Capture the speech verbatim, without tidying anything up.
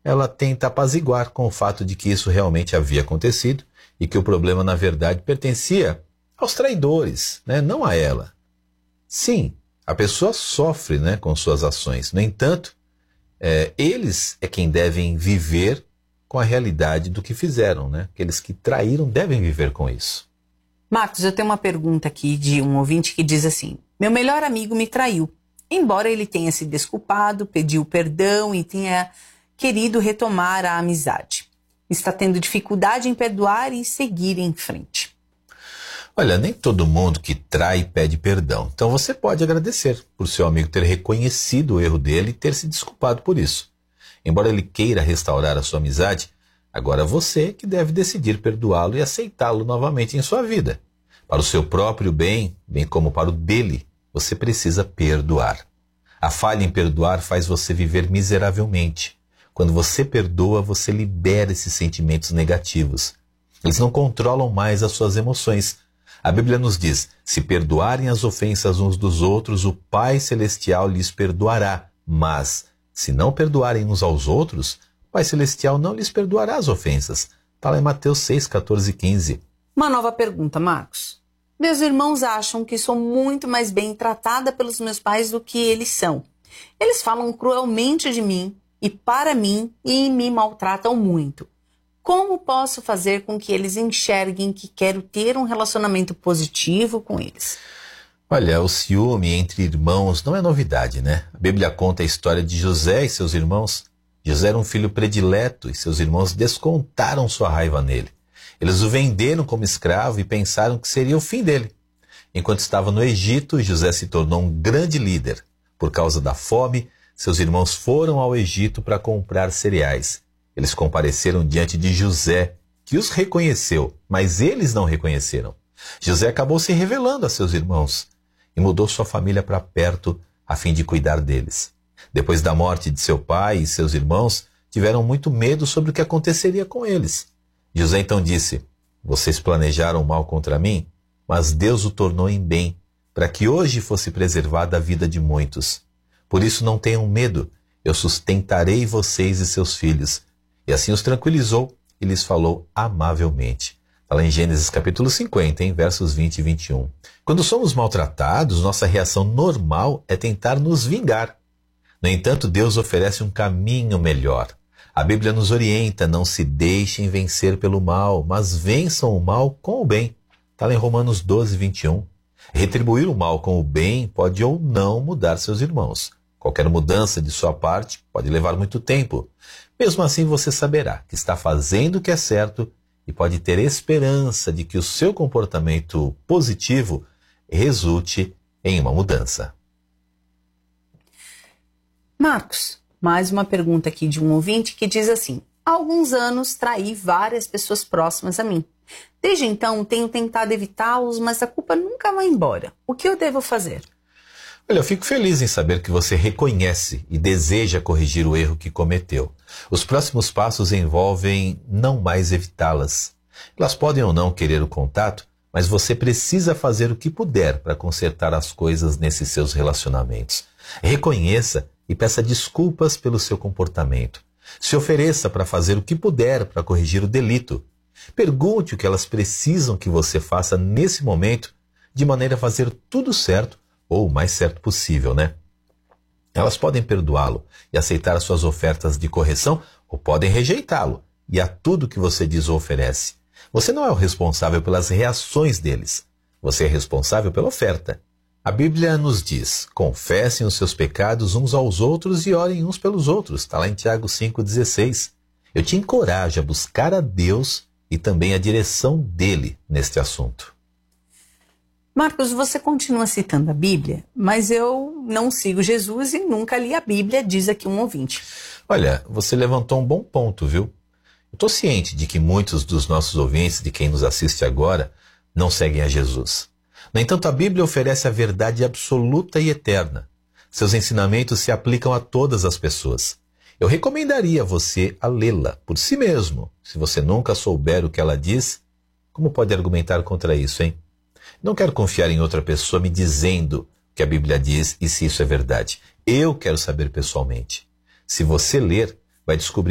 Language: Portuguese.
ela tenta apaziguar com o fato de que isso realmente havia acontecido e que o problema, na verdade, pertencia aos traidores, né? Não a ela. Sim, a pessoa sofre, né, com suas ações. No entanto, é, eles é quem devem viver com a realidade do que fizeram, né? Aqueles que traíram devem viver com isso. Marcos, eu tenho uma pergunta aqui de um ouvinte que diz assim: meu melhor amigo me traiu. Embora ele tenha se desculpado, pediu perdão e tenha querido retomar a amizade, está tendo dificuldade em perdoar e seguir em frente. Olha, nem todo mundo que trai pede perdão. Então você pode agradecer por seu amigo ter reconhecido o erro dele e ter se desculpado por isso. Embora ele queira restaurar a sua amizade, agora você que deve decidir perdoá-lo e aceitá-lo novamente em sua vida. Para o seu próprio bem, bem como para o dele, você precisa perdoar. A falha em perdoar faz você viver miseravelmente. Quando você perdoa, você libera esses sentimentos negativos. Eles não controlam mais as suas emoções. A Bíblia nos diz: se perdoarem as ofensas uns dos outros, o Pai Celestial lhes perdoará. Mas, se não perdoarem uns aos outros, o Pai Celestial não lhes perdoará as ofensas. Está lá em Mateus seis, catorze e quinze. Uma nova pergunta, Marcos. Meus irmãos acham que sou muito mais bem tratada pelos meus pais do que eles são. Eles falam cruelmente de mim e para mim e me maltratam muito. Como posso fazer com que eles enxerguem que quero ter um relacionamento positivo com eles? Olha, o ciúme entre irmãos não é novidade, né? A Bíblia conta a história de José e seus irmãos. José era um filho predileto e seus irmãos descontaram sua raiva nele. Eles o venderam como escravo e pensaram que seria o fim dele. Enquanto estava no Egito, José se tornou um grande líder. Por causa da fome, seus irmãos foram ao Egito para comprar cereais. Eles compareceram diante de José, que os reconheceu, mas eles não reconheceram. José acabou se revelando a seus irmãos e mudou sua família para perto a fim de cuidar deles. Depois da morte de seu pai e seus irmãos, tiveram muito medo sobre o que aconteceria com eles. José então disse: vocês planejaram mal contra mim, mas Deus o tornou em bem, para que hoje fosse preservada a vida de muitos. Por isso não tenham medo, eu sustentarei vocês e seus filhos. E assim os tranquilizou e lhes falou amavelmente. Está lá em Gênesis capítulo cinquenta, em versos vinte e vinte e um. Quando somos maltratados, nossa reação normal é tentar nos vingar. No entanto, Deus oferece um caminho melhor. A Bíblia nos orienta: não se deixem vencer pelo mal, mas vençam o mal com o bem. Está lá em Romanos doze, vinte e um. Retribuir o mal com o bem pode ou não mudar seus irmãos. Qualquer mudança de sua parte pode levar muito tempo. Mesmo assim, você saberá que está fazendo o que é certo e pode ter esperança de que o seu comportamento positivo resulte em uma mudança. Marcos, mais uma pergunta aqui de um ouvinte que diz assim: há alguns anos traí várias pessoas próximas a mim. Desde então, tenho tentado evitá-los, mas a culpa nunca vai embora. O que eu devo fazer? Olha, eu fico feliz em saber que você reconhece e deseja corrigir o erro que cometeu. Os próximos passos envolvem não mais evitá-las. Elas podem ou não querer o contato, mas você precisa fazer o que puder para consertar as coisas nesses seus relacionamentos. Reconheça e peça desculpas pelo seu comportamento. Se ofereça para fazer o que puder para corrigir o delito. Pergunte o que elas precisam que você faça nesse momento, de maneira a fazer tudo certo, ou o mais certo possível, né? Elas podem perdoá-lo e aceitar as suas ofertas de correção, ou podem rejeitá-lo e a tudo que você diz ou oferece. Você não é o responsável pelas reações deles. Você é responsável pela oferta. A Bíblia nos diz: confessem os seus pecados uns aos outros e orem uns pelos outros. Está lá em Tiago cinco, dezesseis. Eu te encorajo a buscar a Deus e também a direção dele neste assunto. Marcos, você continua citando a Bíblia, mas eu não sigo Jesus e nunca li a Bíblia, diz aqui um ouvinte. Olha, você levantou um bom ponto, viu? Eu estou ciente de que muitos dos nossos ouvintes, de quem nos assiste agora, não seguem a Jesus. No entanto, a Bíblia oferece a verdade absoluta e eterna. Seus ensinamentos se aplicam a todas as pessoas. Eu recomendaria a você a lê-la por si mesmo. Se você nunca souber o que ela diz, como pode argumentar contra isso, hein? Não quero confiar em outra pessoa me dizendo o que a Bíblia diz e se isso é verdade. Eu quero saber pessoalmente. Se você ler, vai descobrir